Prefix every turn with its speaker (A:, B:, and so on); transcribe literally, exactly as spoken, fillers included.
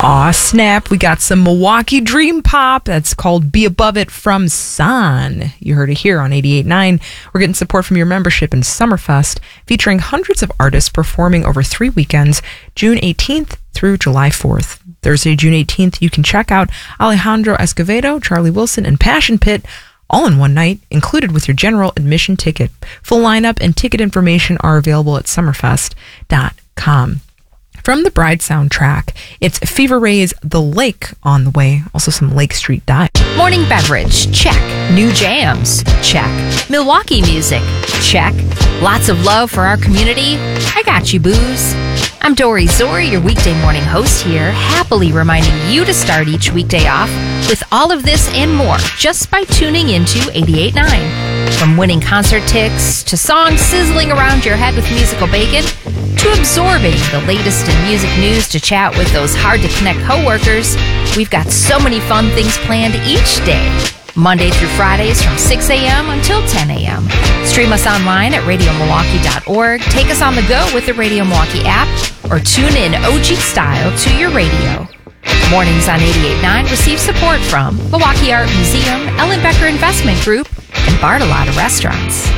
A: Aw, snap. We got some Milwaukee Dream Pop. That's called Be Above It from San. You heard it here on eighty-eight point nine. We're getting support from your membership in Summerfest, featuring hundreds of artists performing over three weekends, June eighteenth through July fourth. Thursday, June eighteenth, you can check out Alejandro Escovedo, Charlie Wilson, and Passion Pit all in one night, included with your general admission ticket. Full lineup and ticket information are available at summerfest dot com. From the Bride soundtrack, it's Fever Ray's The Lake on the way. Also some Lake Street Dive.
B: Morning beverage, check. New jams, check. Milwaukee music, check. Lots of love for our community. I got you, booze. I'm Dory Zori, your weekday morning host here, happily reminding you to start each weekday off with all of this and more just by tuning into eighty-eight point nine. From winning concert tickets to songs sizzling around your head with musical bacon to absorbing the latest in music news to chat with those hard-to-connect coworkers, we've got so many fun things planned each day. Monday through Fridays from six a.m. until ten a.m. Stream us online at radio milwaukee dot org, take us on the go with the Radio Milwaukee app, or tune in O G style to your radio. Mornings on eighty-eight point nine receive support from Milwaukee Art Museum, Ellen Becker Investment Group, and Bartolotta Restaurants.